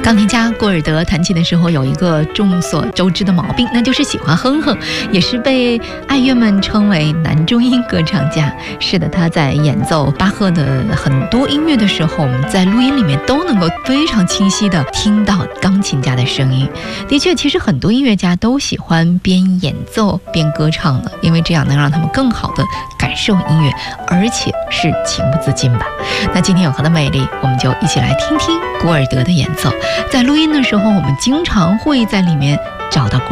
钢琴家古尔德弹琴的时候有一个众所周知的毛病，那就是喜欢哼哼，也是被爱乐们称为男中音歌唱家。是的，他在演奏巴赫的很多音乐的时候，我们在录音里面都能够非常清晰地听到钢琴家的声音。的确，其实很多音乐家都喜欢边演奏边歌唱的，因为这样能让他们更好地感受音乐，而且是情不自禁吧。那今天永恒的美丽，我们就一起来听听古尔德的演奏。在录音的时候，我们经常会在里面找到古